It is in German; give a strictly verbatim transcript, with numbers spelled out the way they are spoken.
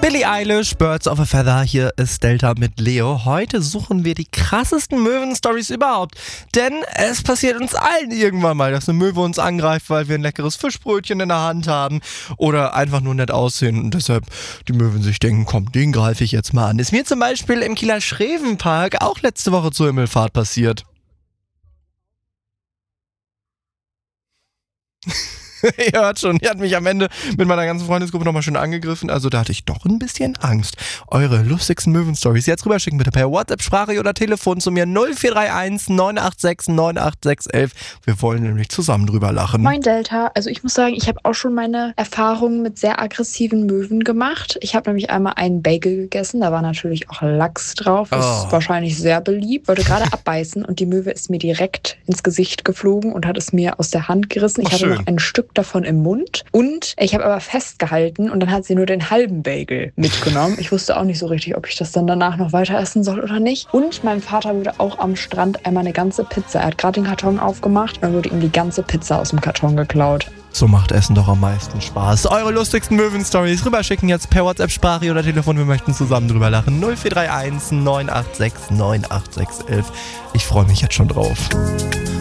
Billie Eilish, Birds of a Feather, hier ist Delta mit Leo. Heute suchen wir die krassesten Möwen-Stories überhaupt. Denn es passiert uns allen irgendwann mal, dass eine Möwe uns angreift, weil wir ein leckeres Fischbrötchen in der Hand haben oder einfach nur nett aussehen und deshalb die Möwen sich denken, komm, den greife ich jetzt mal an. Ist mir zum Beispiel im Kieler Schrevenpark auch letzte Woche zur Himmelfahrt passiert. Ihr hört schon, die hat mich am Ende mit meiner ganzen Freundesgruppe nochmal schön angegriffen. Also da hatte ich doch ein bisschen Angst. Eure lustigsten Möwen-Stories jetzt rüberschicken bitte per WhatsApp, Sprache oder Telefon zu mir null vier drei eins neun acht sechs neun acht sechs eins eins. Wir wollen nämlich zusammen drüber lachen. Moin Delta, also ich muss sagen, ich habe auch schon meine Erfahrungen mit sehr aggressiven Möwen gemacht. Ich habe nämlich einmal einen Bagel gegessen, da war natürlich auch Lachs drauf. Das Oh. ist wahrscheinlich sehr beliebt. Wollte gerade abbeißen und die Möwe ist mir direkt ins Gesicht geflogen und hat es mir aus der Hand gerissen. Ich Oh, hatte schön. noch ein Stück davon im Mund und ich habe aber festgehalten und dann hat sie nur den halben Bagel mitgenommen. Ich wusste auch nicht so richtig, ob ich das dann danach noch weiter essen soll oder nicht. Und mein Vater wurde auch am Strand einmal eine ganze Pizza. Er hat gerade den Karton aufgemacht und dann wurde ihm die ganze Pizza aus dem Karton geklaut. So macht Essen doch am meisten Spaß. Eure lustigsten Möwen-Stories rüberschicken jetzt per WhatsApp, Sprache oder Telefon. Wir möchten zusammen drüber lachen. null vier drei eins neun acht sechs neun acht sechs eins eins. Ich freue mich jetzt schon drauf.